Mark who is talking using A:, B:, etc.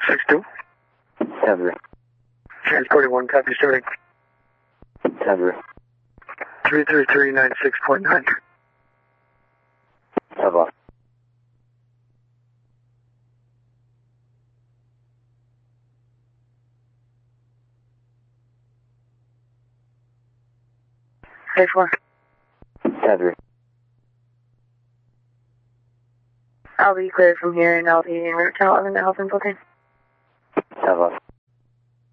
A: 6-2.
B: Heavy.
A: Transporting 1, copy starting.
B: Heavy.
A: 33396.9.
B: Heavy.
A: H1.
B: Heavy.
A: I'll be cleared from here and I'll be in route to 11 to help in booking.
B: Heavy.